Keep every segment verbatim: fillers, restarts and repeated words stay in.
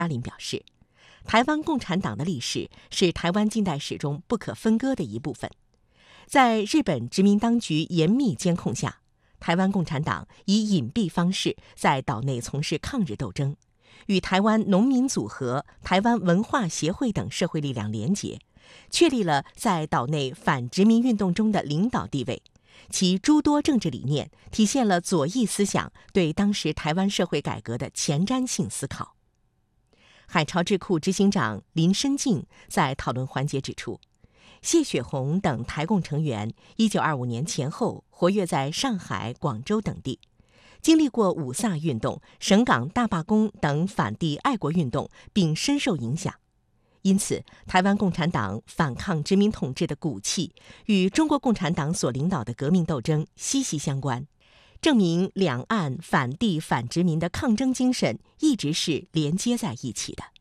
拉林表示，台湾共产党的历史是台湾近代史中不可分割的一部分。在日本殖民当局严密监控下，台湾共产党以隐蔽方式在岛内从事抗日斗争，与台湾农民组合、台湾文化协会等社会力量联结，确立了在岛内反殖民运动中的领导地位。其诸多政治理念体现了左翼思想对当时台湾社会改革的前瞻性思考。海潮智库执行长林深进在讨论环节指出，谢雪红等台共成员一九二五年前后活跃在上海、广州等地，经历过五卅运动、省港大罢工等反帝爱国运动，并深受影响。因此，台湾共产党反抗殖民统治的骨气与中国共产党所领导的革命斗争息息相关，证明两岸反帝反殖民的抗争精神一直是连接在一起的。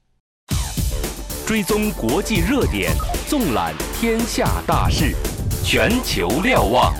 追踪国际热点，纵览天下大事，全球瞭望。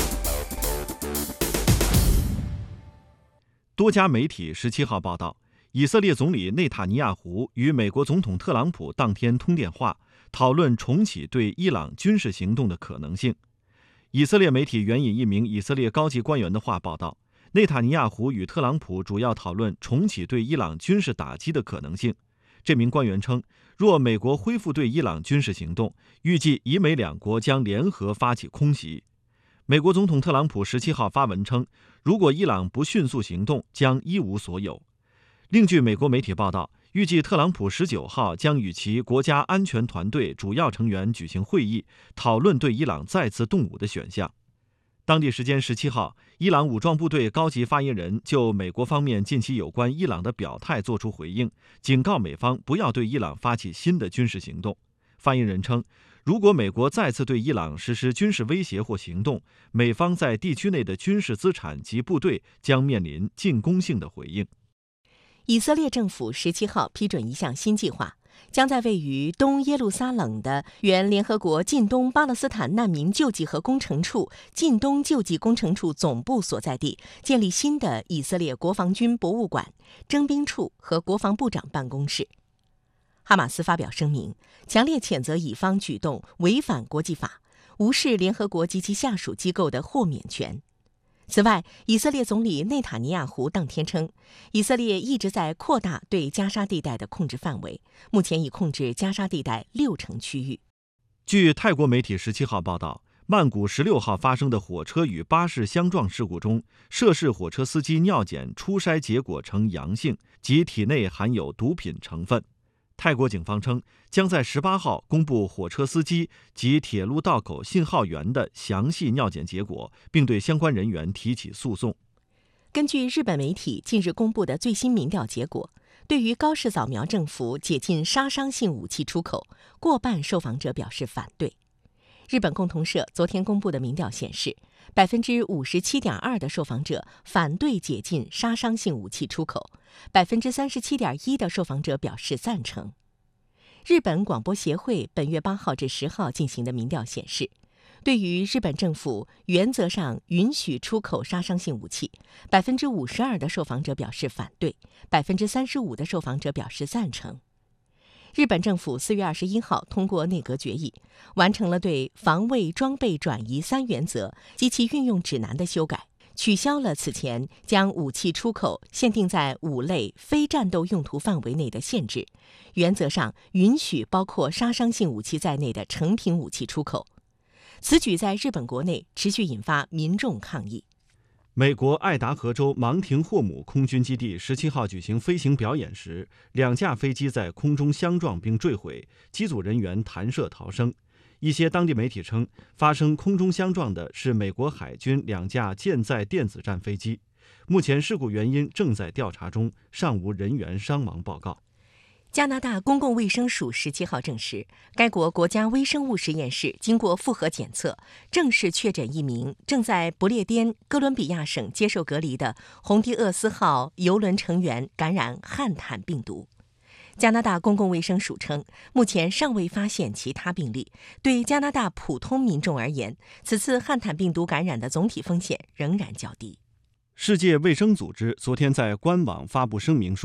多家媒体十七号报道，以色列总理内塔尼亚胡与美国总统特朗普当天通电话，讨论重启对伊朗军事行动的可能性。以色列媒体援引一名以色列高级官员的话报道，内塔尼亚胡与特朗普主要讨论重启对伊朗军事打击的可能性。这名官员称，若美国恢复对伊朗军事行动，预计以美两国将联合发起空袭。美国总统特朗普十七号发文称，如果伊朗不迅速行动，将一无所有。另据美国媒体报道，预计特朗普十九号将与其国家安全团队主要成员举行会议，讨论对伊朗再次动武的选项。当地时间十七号，伊朗武装部队高级发言人就美国方面近期有关伊朗的表态作出回应，警告美方不要对伊朗发起新的军事行动。发言人称，如果美国再次对伊朗实施军事威胁或行动，美方在地区内的军事资产及部队将面临进攻性的回应。 以色列政府十七号批准一项新计划，将在位于东耶路撒冷的原联合国近东巴勒斯坦难民救济和工程处近东救济工程处总部所在地建立新的以色列国防军博物馆、征兵处和国防部长办公室。哈马斯发表声明，强烈谴责以方举动违反国际法，无视联合国及其下属机构的豁免权。此外，以色列总理内塔尼亚胡当天称，以色列一直在扩大对加沙地带的控制范围，目前已控制加沙地带六成区域。 据泰国媒体十七号报道，曼谷十六号发生的火车与巴士相撞事故中，涉事火车司机尿检初筛结果呈阳性，及体内含有毒品成分。泰国警方称，将在十八号公布火车司机及铁路道口信号员的详细尿检结果，并对相关人员提起诉讼。 根据日本媒体近日公布的最新民调结果，对于高市早苗政府解禁杀伤性武器出口，过半受访者表示反对。日本共同社昨天公布的民调显示，百分之五十七点二的受访者反对解禁杀伤性武器出口，百分之三十七点一的受访者表示赞成。日本广播协会本月八号至十号进行的民调显示，对于日本政府原则上允许出口杀伤性武器，百分之五十二的受访者表示反对，百分之三十五的受访者表示赞成。日本政府四月二十一号通过内阁决议，完成了对防卫装备转移三原则及其运用指南的修改，取消了此前将武器出口限定在五类非战斗用途范围内的限制，原则上允许包括杀伤性武器在内的成品武器出口。此举在日本国内持续引发民众抗议。 美国爱达荷州芒廷霍姆空军基地十七号举行飞行表演时，两架飞机在空中相撞并坠毁，机组人员弹射逃生。一些当地媒体称，发生空中相撞的是美国海军两架舰载电子战飞机。目前事故原因正在调查中，尚无人员伤亡报告。 加拿大公共卫生署十七号证实，该国国家微生物实验室经过复核检测，正式确诊一名正在不列颠哥伦比亚省接受隔离的红迪厄斯号邮轮成员感染汉坦病毒。加拿大公共卫生署称，目前尚未发现其他病例。对加拿大普通民众而言，此次汉坦病毒感染的总体风险仍然较低。 世界卫生组织昨天在官网发布声明说，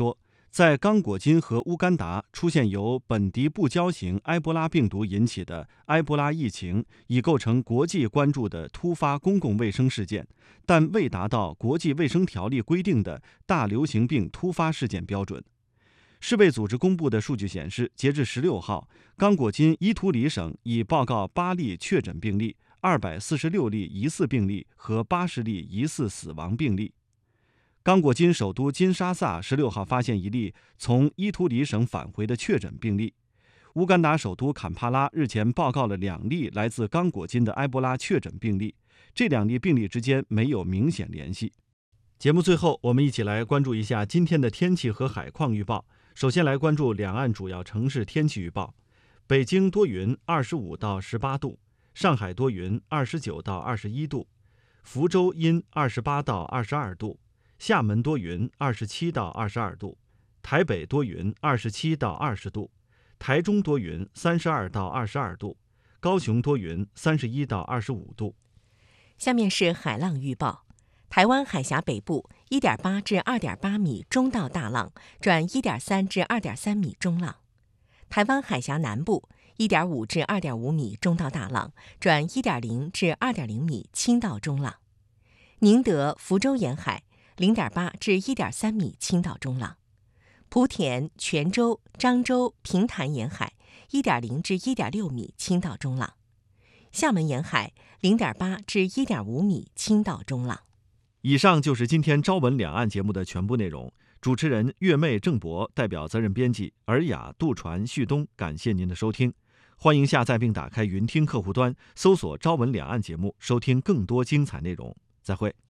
在刚果金和乌干达出现由本地不交型埃博拉病毒引起的埃博拉疫情，已构成国际关注的突发公共卫生事件，但未达到国际卫生条例规定的大流行病突发事件标准。世卫组织公布的数据显示，截至十六号，刚果金伊图里省已报告八例确诊病例、二百四十六例疑似病例和八十例疑似死亡病例。刚果金首都金沙萨十六号发现一例从伊图里省返回的确诊病例。乌干达首都坎帕拉日前报告了两例来自刚果金的埃博拉确诊病例，这两例病例之间没有明显联系。节目最后，我们一起来关注一下今天的天气和海况预报。首先来关注两岸主要城市天气预报：北京多云，二十五到十八度；上海多云，二十九到二十一度；福州阴，二十八到二十二度；厦门多云，二十七到二十二度；台北多云，二十七到二十度；台中多云，三十二到二十二度；高雄多云，三十一到二十五度。 下面是海浪预报。台湾海峡北部 一点八 至 二点八 米中到大浪转 一点三 至 二点三 米中浪。台湾海峡南部 一点五 至 二点五 米中到大浪转 一点零 至 二点零 米轻到中浪。宁德、福州沿海 零点八 至 一点三 米轻到中浪。莆田、泉州、漳州、平潭沿海 一点零 至 一点六 米轻到中浪。厦门沿海 零点八 至 一点五 米轻到中浪。 以上就是今天朝闻两岸节目的全部内容。主持人月妹郑博代表责任编辑尔雅、杜传、旭东，感谢您的收听。欢迎下载并打开云听客户端，搜索朝闻两岸节目，收听更多精彩内容。再会。